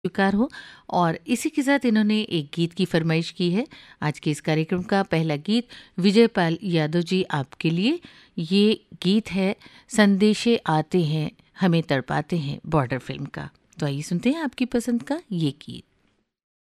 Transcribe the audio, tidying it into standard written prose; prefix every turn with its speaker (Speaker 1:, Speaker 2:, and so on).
Speaker 1: स्वीकार हो। और इसी के साथ इन्होंने एक गीत की फरमाइश की है। आज के इस कार्यक्रम का पहला गीत विजयपाल यादव जी आपके लिए। ये गीत है संदेशे आते हैं हमें तड़पाते हैं बॉर्डर फिल्म का। तो आइए सुनते हैं आपकी पसंद का ये गीत।